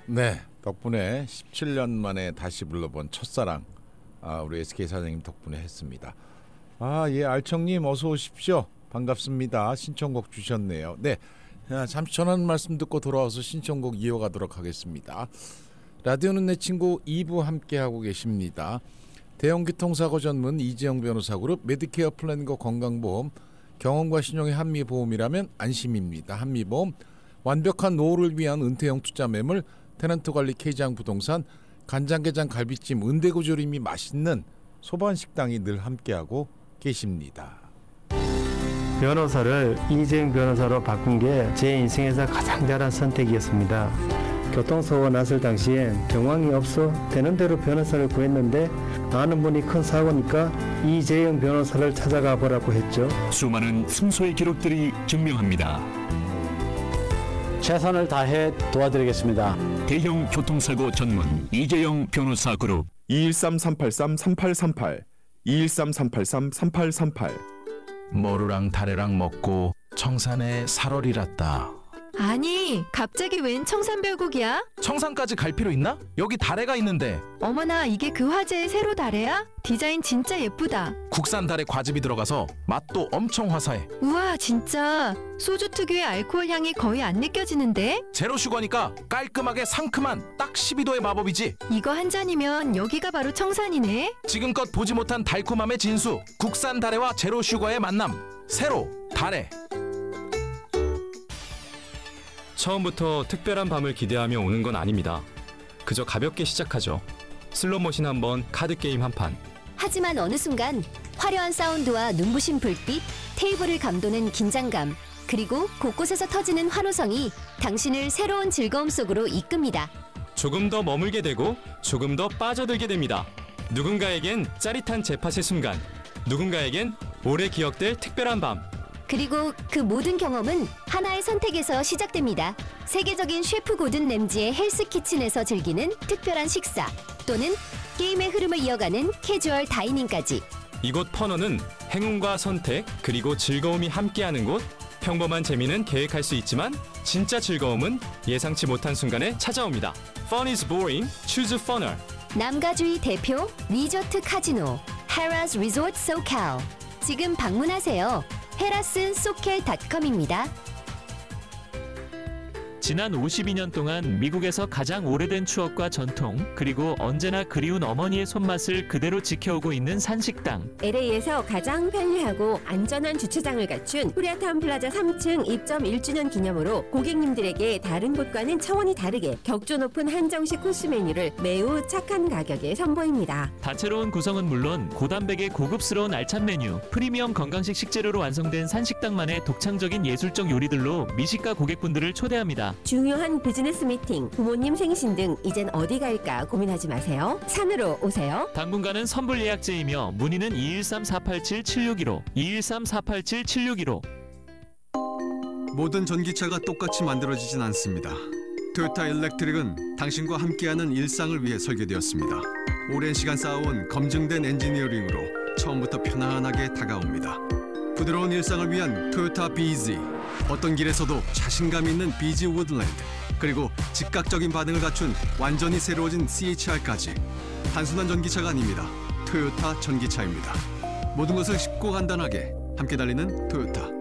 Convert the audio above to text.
네, 덕분에 17년 만에 다시 불러본 첫사랑 우리 SK 사장님 덕분에 했습니다. 예, 알청님 어서 오십시오. 반갑습니다. 신청곡 주셨네요. 네, 잠시 전하는 말씀 듣고 돌아와서 신청곡 이어가도록 하겠습니다. 라디오는 내 친구 2부 함께하고 계십니다. 대형교통사고 전문 이재영 변호사 그룹 메디케어 플랜과 건강보험, 경험과 신용의 한미보험이라면 안심입니다. 한미보험, 완벽한 노후를 위한 은퇴형 투자 매물 테넌트관리 K장 부동산, 간장게장 갈비찜 은대구조림이 맛있는 소반식당이 늘 함께하고 계십니다. 변호사를 이재영 변호사로 바꾼 게 제 인생에서 가장 잘한 선택이었습니다. 교통사고가 났을 당시엔 경황이 없어 되는 대로 변호사를 구했는데 아는 분이 큰 사고니까 이재영 변호사를 찾아가 보라고 했죠. 수많은 승소의 기록들이 증명합니다. 최선을 다해 도와드리겠습니다. 대형 교통사고 전문 이재영 변호사 그룹 213-383-3838 213-383-3838 모루랑 다래랑 먹고 청산에 살얼이랐다. 아니, 갑자기 웬 청산별곡이야? 청산까지 갈 필요 있나? 여기 다래가 있는데. 어머나, 이게 그 화제의 세로 다래야? 디자인 진짜 예쁘다. 국산 다래 과즙이 들어가서 맛도 엄청 화사해. 우와, 진짜 소주 특유의 알코올 향이 거의 안 느껴지는데? 제로 슈거니까 깔끔하게 상큼한 딱 12도의 마법이지. 이거 한 잔이면 여기가 바로 청산이네. 지금껏 보지 못한 달콤함의 진수, 국산 다래와 제로 슈거의 만남, 세로 다래. 처음부터 특별한 밤을 기대하며 오는 건 아닙니다. 그저 가볍게 시작하죠. 슬롯머신 한 번, 카드게임 한 판. 하지만 어느 순간 화려한 사운드와 눈부신 불빛, 테이블을 감도는 긴장감, 그리고 곳곳에서 터지는 환호성이 당신을 새로운 즐거움 속으로 이끕니다. 조금 더 머물게 되고 조금 더 빠져들게 됩니다. 누군가에겐 짜릿한 제8의 순간, 누군가에겐 오래 기억될 특별한 밤. 그리고 그 모든 경험은 하나의 선택에서 시작됩니다. 세계적인 셰프 고든 램지의 헬스 키친에서 즐기는 특별한 식사, 또는 게임의 흐름을 이어가는 캐주얼 다이닝까지. 이곳 퍼너는 행운과 선택, 그리고 즐거움이 함께하는 곳. 평범한 재미는 계획할 수 있지만 진짜 즐거움은 예상치 못한 순간에 찾아옵니다. Fun is boring, choose funner. 남가주의 대표 리조트 카지노 헤라스 리조트 소칼. 지금 방문하세요. 헤라스소켈.com입니다. 지난 52년 동안 미국에서 가장 오래된 추억과 전통, 그리고 언제나 그리운 어머니의 손맛을 그대로 지켜오고 있는 산식당. LA에서 가장 편리하고 안전한 주차장을 갖춘 코리아타운 플라자 3층 입점 1주년 기념으로 고객님들에게 다른 곳과는 차원이 다르게 격조 높은 한정식 코스 메뉴를 매우 착한 가격에 선보입니다. 다채로운 구성은 물론 고단백의 고급스러운 알찬 메뉴, 프리미엄 건강식 식재료로 완성된 산식당만의 독창적인 예술적 요리들로 미식가 고객분들을 초대합니다. 중요한 비즈니스 미팅, 부모님 생신 등 이젠 어디 갈까 고민하지 마세요. 산으로 오세요. 당분간은 선불 예약제이며 문의는 213-487-7615, 213-487-7615. 모든 전기차가 똑같이 만들어지진 않습니다. 토요타 일렉트릭은 당신과 함께하는 일상을 위해 설계되었습니다. 오랜 시간 쌓아온 검증된 엔지니어링으로 처음부터 편안하게 다가옵니다. 부드러운 일상을 위한 토요타 BZ, 어떤 길에서도 자신감 있는 BZ 우드랜드, 그리고 즉각적인 반응을 갖춘 완전히 새로워진 CHR까지. 단순한 전기차가 아닙니다. 토요타 전기차입니다. 모든 것을 쉽고 간단하게 함께 달리는 토요타.